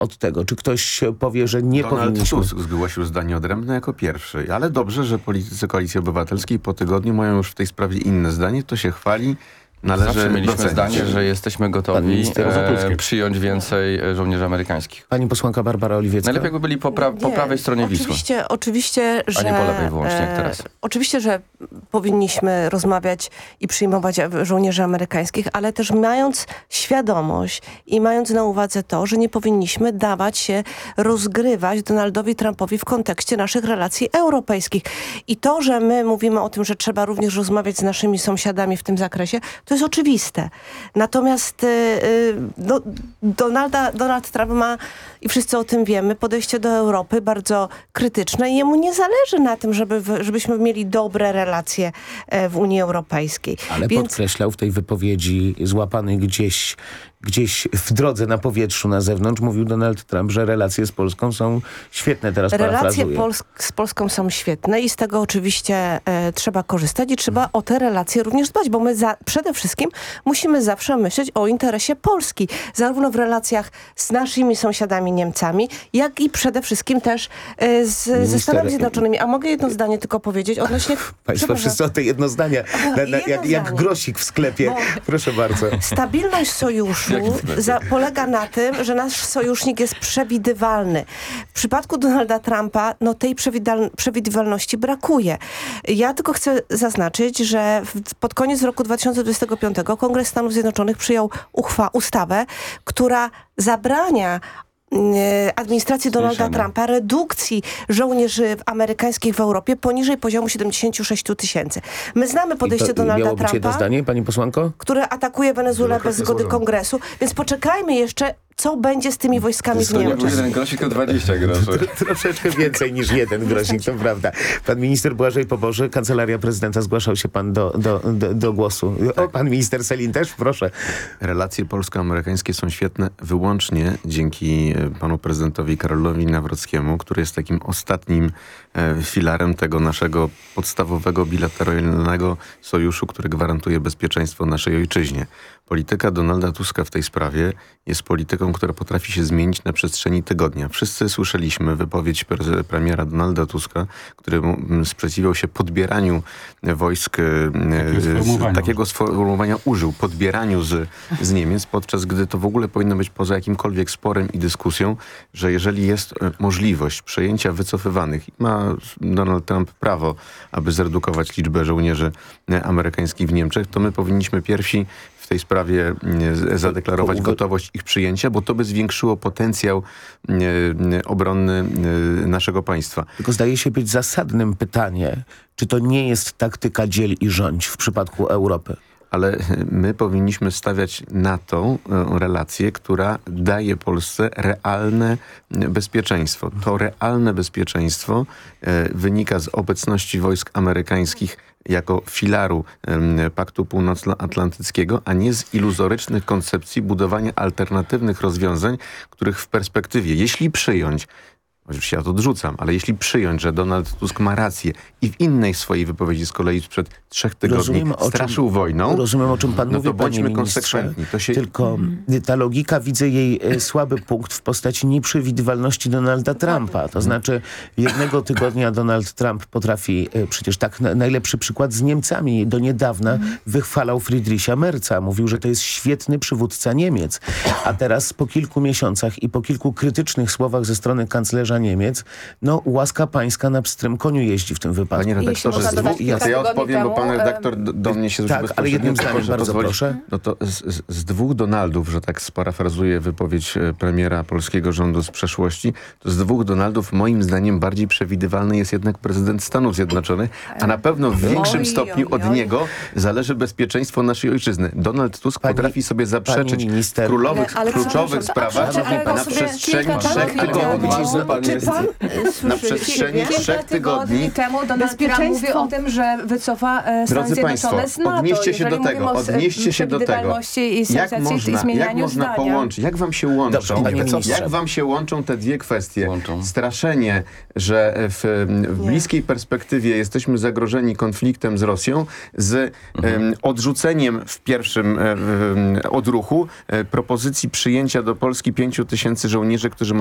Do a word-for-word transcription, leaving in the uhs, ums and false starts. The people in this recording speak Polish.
od tego? Czy ktoś powie, że nie Donald powinniśmy... Tusk zgłosił zdanie odrębne jako pierwszy, ale dobrze, że politycy Koalicji Obywatelskiej po tygodniu mają już w tej sprawie inne zdanie, to się chwali. Należy Zawsze mieliśmy docenić. zdanie, że jesteśmy gotowi e, przyjąć więcej żołnierzy amerykańskich. Pani posłanka Barbara Oliwiecka. Najlepiej jakby byli po, pra po Nie, prawej stronie oczywiście, Wisły. Oczywiście, że... A nie po lewej wyłącznie, jak e, teraz. Oczywiście, że powinniśmy rozmawiać i przyjmować żołnierzy amerykańskich, ale też mając świadomość i mając na uwadze to, że nie powinniśmy dawać się rozgrywać Donaldowi Trumpowi w kontekście naszych relacji europejskich. I to, że my mówimy o tym, że trzeba również rozmawiać z naszymi sąsiadami w tym zakresie, to jest oczywiste. Natomiast yy, do, Donalda, Donald Trump ma, i wszyscy o tym wiemy, podejście do Europy bardzo krytyczne i jemu nie zależy na tym, żeby, żebyśmy mieli dobre relacje w Unii Europejskiej. Ale Więc... podkreślał w tej wypowiedzi złapanej gdzieś, gdzieś w drodze na powietrzu na zewnątrz, mówił Donald Trump, że relacje z Polską są świetne. Teraz Relacje parafrazuję. Pols- z Polską są świetne i z tego oczywiście e, trzeba korzystać i trzeba o te relacje również dbać, bo my za, przede wszystkim musimy zawsze myśleć o interesie Polski, zarówno w relacjach z naszymi sąsiadami Niemcami, jak i przede wszystkim też e, z, Minister... ze Stanami Zjednoczonymi. A mogę jedno zdanie tylko powiedzieć odnośnie... Państwo wszyscy o te jedno zdanie, na, na, jedno jak, jak zdanie. grosik w sklepie. Bo Proszę bardzo. Stabilność sojuszu za, polega na tym, że nasz sojusznik jest przewidywalny. W przypadku Donalda Trumpa no, tej przewidywalności brakuje. Ja tylko chcę zaznaczyć, że w, pod koniec roku dwa tysiące dwudziestego piątego Kongres Stanów Zjednoczonych przyjął uchwa, ustawę, która zabrania administracji Donalda Słyszymy. Trumpa redukcji żołnierzy amerykańskich w Europie poniżej poziomu siedemdziesiąt sześć tysięcy. My znamy podejście I to Donalda miało być jedno Trumpa, zdanie, pani posłanko? który atakuje Wenezuelę bez zgody Kongresu, więc poczekajmy jeszcze, co będzie z tymi wojskami w To nie był Niemczech. jeden grosik, to dwadzieścia groszy. Troszeczkę więcej niż jeden grosik, to prawda. Pan minister Błażej Poboży, Kancelaria Prezydenta, zgłaszał się pan do, do, do, do głosu. O, pan minister Sellin też, proszę. Relacje polsko-amerykańskie są świetne wyłącznie dzięki panu prezydentowi Karolowi Nawrockiemu, który jest takim ostatnim e, filarem tego naszego podstawowego bilateralnego sojuszu, który gwarantuje bezpieczeństwo naszej ojczyźnie. Polityka Donalda Tuska w tej sprawie jest polityką, która potrafi się zmienić na przestrzeni tygodnia. Wszyscy słyszeliśmy wypowiedź pre- premiera Donalda Tuska, który sprzeciwiał się podbieraniu wojsk, Takiego sformułowania, takiego sformułowania użył, podbieraniu z, z Niemiec, podczas gdy to w ogóle powinno być poza jakimkolwiek sporem i dyskusją, że jeżeli jest możliwość przejęcia wycofywanych, ma Donald Trump prawo, aby zredukować liczbę żołnierzy amerykańskich w Niemczech, to my powinniśmy pierwsi w tej sprawie zadeklarować gotowość ich przyjęcia, bo to by zwiększyło potencjał obronny naszego państwa. Tylko zdaje się być zasadnym pytanie, czy to nie jest taktyka dziel i rządź w przypadku Europy? Ale my powinniśmy stawiać na tą relację, która daje Polsce realne bezpieczeństwo. To realne bezpieczeństwo wynika z obecności wojsk amerykańskich jako filaru Paktu Północnoatlantyckiego, a nie z iluzorycznych koncepcji budowania alternatywnych rozwiązań, których w perspektywie, jeśli przyjąć, oczywiście ja to odrzucam, ale jeśli przyjąć, że Donald Tusk ma rację i w innej swojej wypowiedzi z kolei sprzed trzech tygodni Rozumiem, straszył czym, wojną, rozumiem, o czym pan no mówi, to bądźmy panie ministrze. konsekwentni. To się... Tylko ta logika, widzę jej e, słaby punkt w postaci nieprzewidywalności Donalda Trumpa. To znaczy jednego tygodnia Donald Trump potrafi, e, przecież tak na, najlepszy przykład z Niemcami, do niedawna wychwalał Friedricha Merza. Mówił, że to jest świetny przywódca Niemiec. A teraz po kilku miesiącach i po kilku krytycznych słowach ze strony kanclerza Niemiec, no łaska pańska na pstrym koniu jeździ w tym wypadku. Panie redaktorze, Jeśli z można dwóch, dodać kilka to ja tygodni odpowiem, bo pan temu, redaktor do, do mnie się Tak, ale jednym zdaniem, proszę bardzo pozwolić. proszę. No to z, z, z dwóch Donaldów, że tak sparafrazuję wypowiedź premiera polskiego rządu z przeszłości, to z dwóch Donaldów moim zdaniem bardziej przewidywalny jest jednak prezydent Stanów Zjednoczonych, a na pewno w większym Oj, stopniu oj, od oj. niego zależy bezpieczeństwo naszej ojczyzny. Donald Tusk Pani- potrafi sobie zaprzeczyć pani minister- w królowych, Ale- ale kluczowych przepraszam, sprawach ale na tylko sobie przestrzeni kilka trzech tygodni tygodni. temu Chciałbym generalnie Czy jest... pan e, Na słyszy przestrzeni siebie? trzech tygodni... temu Donald Trump Bezpieczeństwo- mówi o tym, że wycofa e, Stany Drodzy Zjednoczone Państwo, z NATO. odnieście się Jeżeli do tego, mówimy o s- odnieście się do tego. przewidywalności i Jak sensacji i można, jak zmienianiu można zdania. połączyć, jak wam się łączą, Dobrze, panie ministrze. jak wam się łączą te dwie kwestie? Łączą. Straszenie, że w, w bliskiej perspektywie jesteśmy zagrożeni konfliktem z Rosją, z Mhm. em, odrzuceniem w pierwszym em, odruchu e, propozycji przyjęcia do Polski pięciu tysięcy żołnierzy, którzy